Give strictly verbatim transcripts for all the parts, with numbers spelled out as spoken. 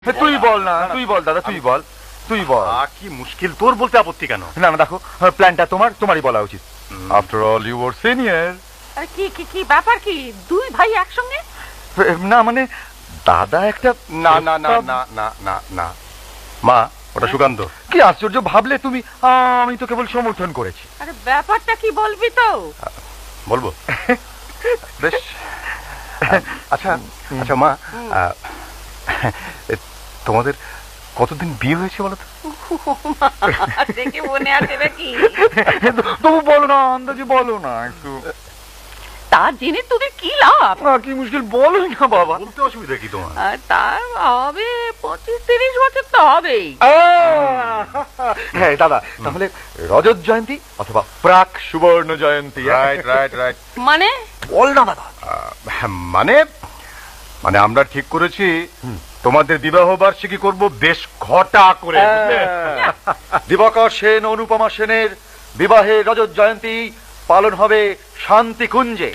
তুই বল না, তুই বল দাদা, তুই বল, তুই বল। কি মুশকিল, তোর বলতে আপত্তি কেন? না না, দেখো প্ল্যানটা তোমার, তোমারই বলা উচিত। After all you R senior. আরে কি কি কি ব্যাপার, কি দুই ভাই একসঙ্গে? না মানে দাদা একটা, না না না না না না না মা, ওটা সুকান্ত। কি আশ্চর্য ভাবলে তুমি, আমি তো কেবল সমর্থন করেছি। আরে ব্যাপারটা কি বলবি তো? বলবো বেশ। আচ্ছা আচ্ছা মা, তোমাদের কতদিন বিয়ে হয়েছে বলো তো? দেখে মনে আছে নাকি? তবু বলো না, আন্দাজে বলো না একটু। তা জেনে তোদের কি লাভ? কি মুশকিল, বলো না বাবা। বলতে অসুবিধা কি তোমার? তার হবে পঁচিশ তিরিশ বছর তো হবেই। হ্যাঁ দাদা, তাহলে রজত জয়ন্তী অথবা প্রাক সুবর্ণ জয়ন্তী। Right right right. মানে বল না দাদা। মানে মানে আমরা ঠিক করেছি তোমাদের বিবাহ বার্ষিকী করব বেশ ঘটা করে। দিবাকর সেন অনুপমা সেনের বিবাহে রজত জয়ন্তী পালন হবে শান্তি কুঞ্জে।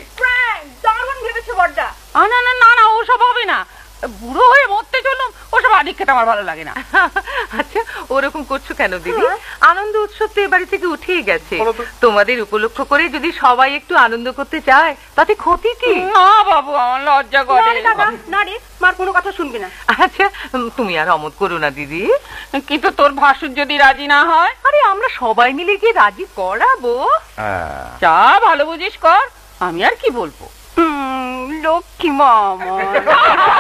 না না না না, ওসব হবে না। বুড়ো হয়ে মরতে চললাম, ওসব আদিক খেতে আমার ভালো লাগে না। আচ্ছা ওরকম করছো কেন দিদি? আনন্দ উৎসব তো এবারে থেকে উঠেই গেছে। তোমাদের উপলক্ষ করে যদি সবাই একটু আনন্দ করতে চায় তাতে ক্ষতি কি? না বাবু, আমার লজ্জা করে। না রে, মার কোনো কথা শুনবি না। আচ্ছা তুমি আর অমত করো না দিদি, কিন্তু তোর ভাসুর যদি রাজি না হয়? আরে আমরা সবাই মিলে গিয়ে রাজি করাবো। যা ভালো বুঝিস কর, আমি আর কি বলবো। লক্ষ্মী মামা।